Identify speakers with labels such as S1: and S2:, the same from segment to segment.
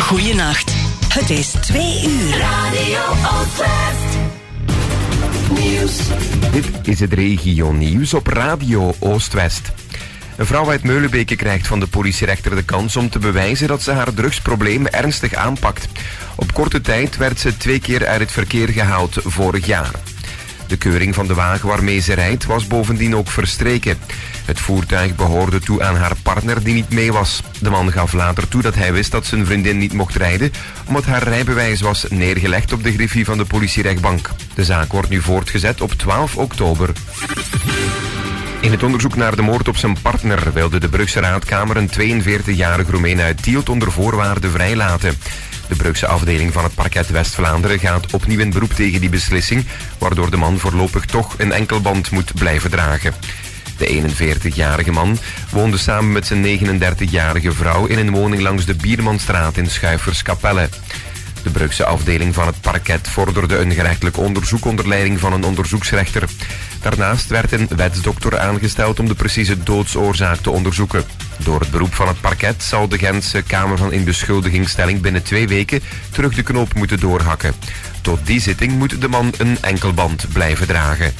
S1: Goeienacht. Het is 2 uur.
S2: Radio Oostwest. Nieuws.
S3: Dit is het regio-nieuws op Radio Oostwest. Een vrouw uit Meulenbeke krijgt van de politierechter de kans om te bewijzen dat ze haar drugsprobleem ernstig aanpakt. Op korte tijd werd ze 2 keer uit het verkeer gehaald vorig jaar. De keuring van de wagen waarmee ze rijdt was bovendien ook verstreken. Het voertuig behoorde toe aan haar partner die niet mee was. De man gaf later toe dat hij wist dat zijn vriendin niet mocht rijden, omdat haar rijbewijs was neergelegd op de griffie van de politierechtbank. De zaak wordt nu voortgezet op 12 oktober. In het onderzoek naar de moord op zijn partner wilde de Brugse Raadkamer een 42-jarige Roemeen uit Tielt onder voorwaarden vrijlaten. De Brugse afdeling van het parket West-Vlaanderen gaat opnieuw in beroep tegen die beslissing, waardoor de man voorlopig toch een enkelband moet blijven dragen. De 41-jarige man woonde samen met zijn 39-jarige vrouw in een woning langs de Biermanstraat in Schuiferskapelle. De Brugse afdeling van het parket vorderde een gerechtelijk onderzoek onder leiding van een onderzoeksrechter. Daarnaast werd een wetsdokter aangesteld om de precieze doodsoorzaak te onderzoeken. Door het beroep van het parket zal de Gentse Kamer van Inbeschuldigingsstelling binnen 2 weken terug de knoop moeten doorhakken. Tot die zitting moet de man een enkelband blijven dragen.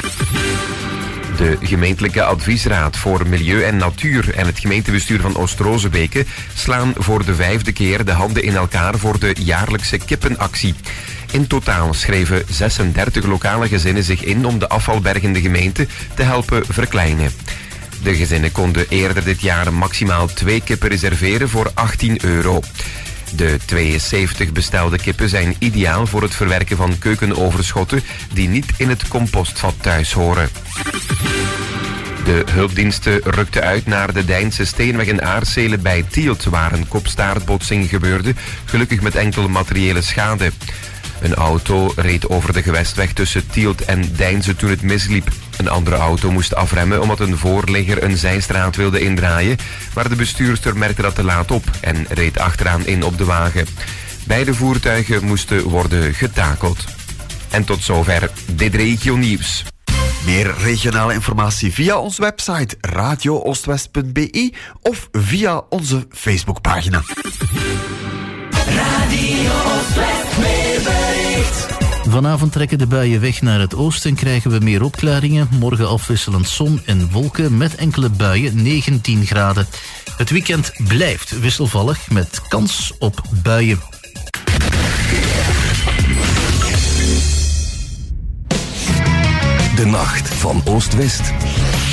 S3: De gemeentelijke adviesraad voor Milieu en Natuur en het gemeentebestuur van Oost-Rozebeke slaan voor de 5e keer de handen in elkaar voor de jaarlijkse kippenactie. In totaal schreven 36 lokale gezinnen zich in om de afvalbergende gemeente te helpen verkleinen. De gezinnen konden eerder dit jaar maximaal 2 kippen reserveren voor €18. De 72 bestelde kippen zijn ideaal voor het verwerken van keukenoverschotten die niet in het compostvat thuis horen. De hulpdiensten rukten uit naar de Deinse Steenweg in Aarsele bij Tielt, waar een kop-staartbotsing gebeurde, gelukkig met enkel materiële schade. Een auto reed over de gewestweg tussen Tielt en Deinze toen het misliep. Een andere auto moest afremmen omdat een voorligger een zijstraat wilde indraaien, maar de bestuurster merkte dat te laat op en reed achteraan in op de wagen. Beide voertuigen moesten worden getakeld. En tot zover dit regio-nieuws.
S4: Meer regionale informatie via onze website radiooostwest.be of via onze Facebookpagina.
S2: Radio Oostwest weerbericht.
S5: Vanavond trekken de buien weg naar het oosten en krijgen we meer opklaringen. Morgen afwisselend zon en wolken met enkele buien, 19 graden. Het weekend blijft wisselvallig met kans op buien.
S6: De nacht van Oost-West.